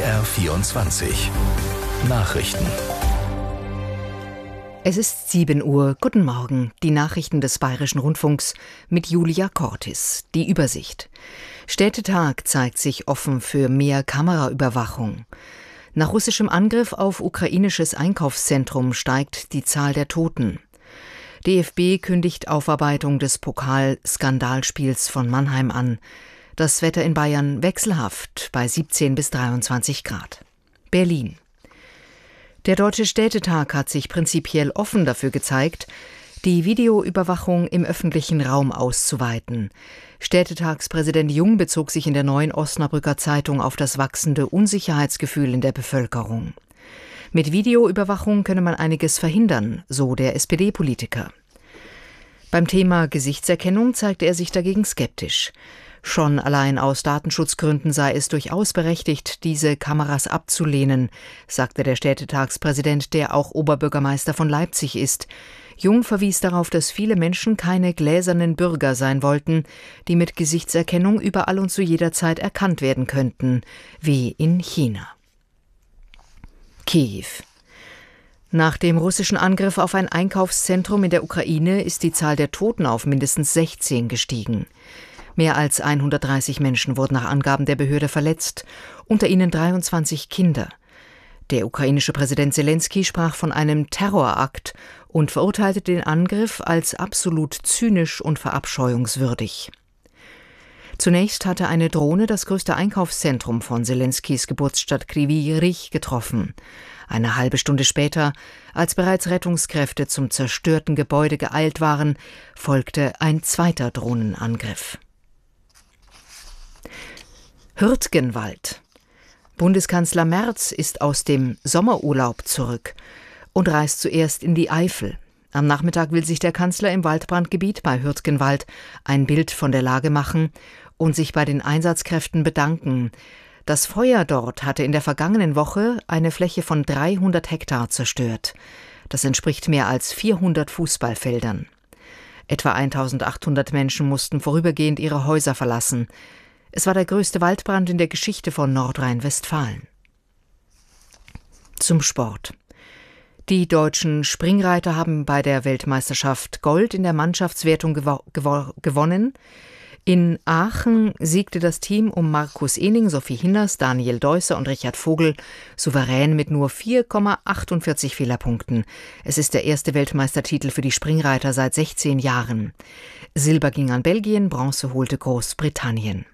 BR24 Nachrichten. Es ist 7 Uhr. Guten Morgen. Die Nachrichten des Bayerischen Rundfunks mit Julia Cortis. Die Übersicht. Städtetag zeigt sich offen für mehr Kameraüberwachung. Nach russischem Angriff auf ukrainisches Einkaufszentrum steigt die Zahl der Toten. DFB kündigt Aufarbeitung des Pokal-Skandalspiels von Mannheim an. Das Wetter in Bayern wechselhaft bei 17 bis 23 Grad. Berlin. Der Deutsche Städtetag hat sich prinzipiell offen dafür gezeigt, die Videoüberwachung im öffentlichen Raum auszuweiten. Städtetagspräsident Jung bezog sich in der Neuen Osnabrücker Zeitung auf das wachsende Unsicherheitsgefühl in der Bevölkerung. Mit Videoüberwachung könne man einiges verhindern, so der SPD-Politiker. Beim Thema Gesichtserkennung zeigte er sich dagegen skeptisch. Schon allein aus Datenschutzgründen sei es durchaus berechtigt, diese Kameras abzulehnen, sagte der Städtetagspräsident, der auch Oberbürgermeister von Leipzig ist. Jung verwies darauf, dass viele Menschen keine gläsernen Bürger sein wollten, die mit Gesichtserkennung überall und zu jeder Zeit erkannt werden könnten, wie in China. Kiew. Nach dem russischen Angriff auf ein Einkaufszentrum in der Ukraine ist die Zahl der Toten auf mindestens 16 gestiegen. Mehr als 130 Menschen wurden nach Angaben der Behörde verletzt, unter ihnen 23 Kinder. Der ukrainische Präsident Selenskyj sprach von einem Terrorakt und verurteilte den Angriff als absolut zynisch und verabscheuungswürdig. Zunächst hatte eine Drohne das größte Einkaufszentrum von Selenskys Geburtsstadt Kryvyi Rih getroffen. Eine halbe Stunde später, als bereits Rettungskräfte zum zerstörten Gebäude geeilt waren, folgte ein zweiter Drohnenangriff. Hürtgenwald. Bundeskanzler Merz ist aus dem Sommerurlaub zurück und reist zuerst in die Eifel. Am Nachmittag will sich der Kanzler im Waldbrandgebiet bei Hürtgenwald ein Bild von der Lage machen und sich bei den Einsatzkräften bedanken. Das Feuer dort hatte in der vergangenen Woche eine Fläche von 300 Hektar zerstört. Das entspricht mehr als 400 Fußballfeldern. Etwa 1800 Menschen mussten vorübergehend ihre Häuser verlassen. Es war der größte Waldbrand in der Geschichte von Nordrhein-Westfalen. Zum Sport. Die deutschen Springreiter haben bei der Weltmeisterschaft Gold in der Mannschaftswertung gewonnen. In Aachen siegte das Team um Markus Ening, Sophie Hinners, Daniel Deusser und Richard Vogel souverän mit nur 4,48 Fehlerpunkten. Es ist der erste Weltmeistertitel für die Springreiter seit 16 Jahren. Silber ging an Belgien, Bronze holte Großbritannien.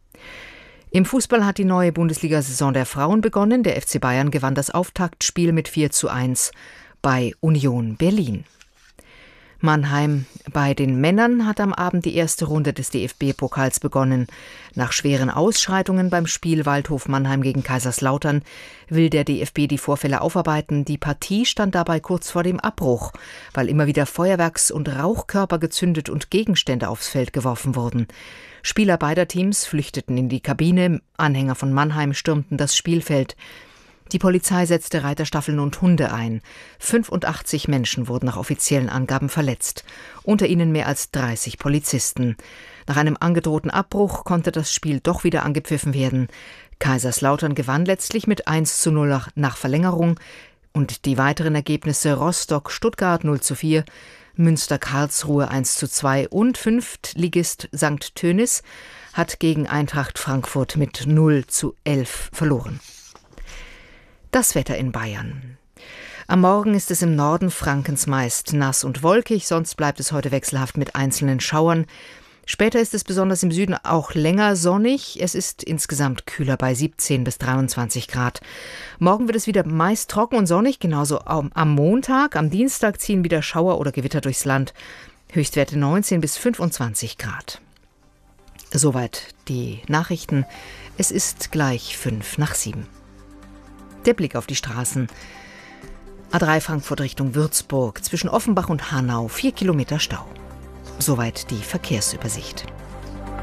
Im Fußball hat die neue Bundesliga-Saison der Frauen begonnen. Der FC Bayern gewann das Auftaktspiel mit 4:1 bei Union Berlin. Mannheim. Bei den Männern hat am Abend die erste Runde des DFB-Pokals begonnen. Nach schweren Ausschreitungen beim Spiel Waldhof Mannheim gegen Kaiserslautern will der DFB die Vorfälle aufarbeiten. Die Partie stand dabei kurz vor dem Abbruch, weil immer wieder Feuerwerks- und Rauchkörper gezündet und Gegenstände aufs Feld geworfen wurden. Spieler beider Teams flüchteten in die Kabine, Anhänger von Mannheim stürmten das Spielfeld. Die Polizei setzte Reiterstaffeln und Hunde ein. 85 Menschen wurden nach offiziellen Angaben verletzt, unter ihnen mehr als 30 Polizisten. Nach einem angedrohten Abbruch konnte das Spiel doch wieder angepfiffen werden. Kaiserslautern gewann letztlich mit 1:0 nach Verlängerung und die weiteren Ergebnisse Rostock-Stuttgart 0:4, Münster-Karlsruhe 1:2 und Fünftligist St. Tönis hat gegen Eintracht Frankfurt mit 0:11 verloren. Das Wetter in Bayern. Am Morgen ist es im Norden Frankens meist nass und wolkig, sonst bleibt es heute wechselhaft mit einzelnen Schauern. Später ist es besonders im Süden auch länger sonnig. Es ist insgesamt kühler bei 17 bis 23 Grad. Morgen wird es wieder meist trocken und sonnig, genauso am Montag. Am Dienstag ziehen wieder Schauer oder Gewitter durchs Land. Höchstwerte 19 bis 25 Grad. Soweit die Nachrichten. Es ist gleich 6:05. Der Blick auf die Straßen. A3 Frankfurt Richtung Würzburg, zwischen Offenbach und Hanau 4 Kilometer Stau. Soweit die Verkehrsübersicht.